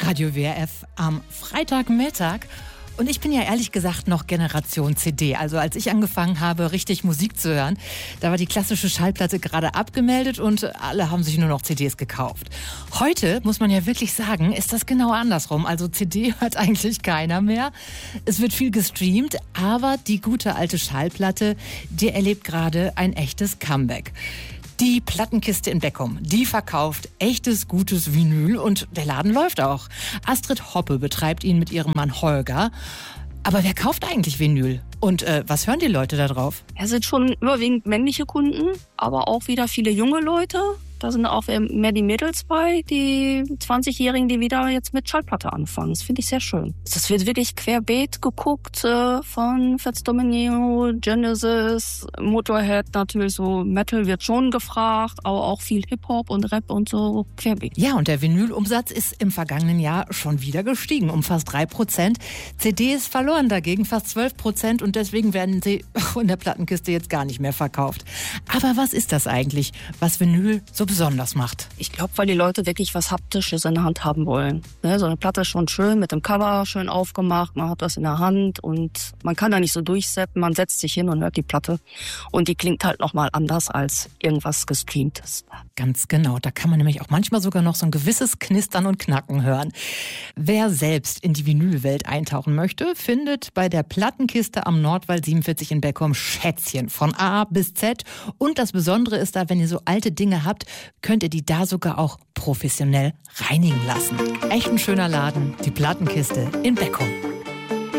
Radio WRF am Freitagmittag. Und ich bin ja ehrlich gesagt noch Generation CD. Also als ich angefangen habe, richtig Musik zu hören, da war die klassische Schallplatte gerade abgemeldet und alle haben sich nur noch CDs gekauft. Heute, muss man ja wirklich sagen, ist das genau andersrum. Also CD hört eigentlich keiner mehr. Es wird viel gestreamt, aber die gute alte Schallplatte, die erlebt gerade ein echtes Comeback. Die Plattenkiste in Beckum, die verkauft echtes, gutes Vinyl und der Laden läuft auch. Astrid Hoppe betreibt ihn mit ihrem Mann Holger. Aber wer kauft eigentlich Vinyl? Und was hören die Leute da drauf? Es sind schon überwiegend männliche Kunden, aber auch wieder viele junge Leute. Da sind auch mehr die Mädels bei, die 20-Jährigen, die wieder jetzt mit Schallplatte anfangen. Das finde ich sehr schön. Das wird wirklich querbeet geguckt, von Fats Domino, Genesis, Motorhead natürlich, so Metal wird schon gefragt, aber auch viel Hip-Hop und Rap und so querbeet. Ja, und der Vinylumsatz ist im vergangenen Jahr schon wieder gestiegen, um fast 3%. CDs verloren dagegen fast 12% und deswegen werden sie in der Plattenkiste jetzt gar nicht mehr verkauft. Aber was ist das eigentlich, was Vinyl so besonders macht? Ich glaube, weil die Leute wirklich was Haptisches in der Hand haben wollen. Ne, so eine Platte ist schon schön, mit dem Cover schön aufgemacht, man hat das in der Hand und man kann da nicht so durchsetzen, man setzt sich hin und hört die Platte und die klingt halt nochmal anders als irgendwas Gestreamtes. Ganz genau, da kann man nämlich auch manchmal sogar noch so ein gewisses Knistern und Knacken hören. Wer selbst in die Vinylwelt eintauchen möchte, findet bei der Plattenkiste am Nordwall 47 in Beckum Schätzchen von A bis Z. Und das Besondere ist da, wenn ihr so alte Dinge habt, könnt ihr die da sogar auch professionell reinigen lassen. Echt ein schöner Laden, die Plattenkiste in Beckum.